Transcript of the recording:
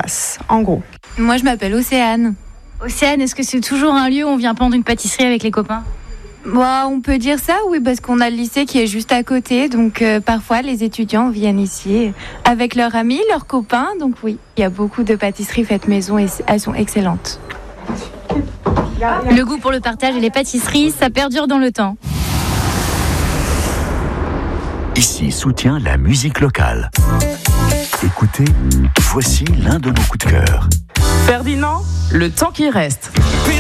passe, en gros. Moi, je m'appelle Océane. Océane, est-ce que c'est toujours un lieu où on vient prendre une pâtisserie avec les copains ? On peut dire ça, oui, parce qu'on a le lycée qui est juste à côté. Donc, parfois, les étudiants viennent ici avec leurs amis, leurs copains. Donc, oui, il y a beaucoup de pâtisseries faites maison et elles sont excellentes. Le goût pour le partage et les pâtisseries, ça perdure dans le temps. Ici soutient la musique locale. Écoutez, voici l'un de nos coups de cœur. Ferdinand, le temps qui reste.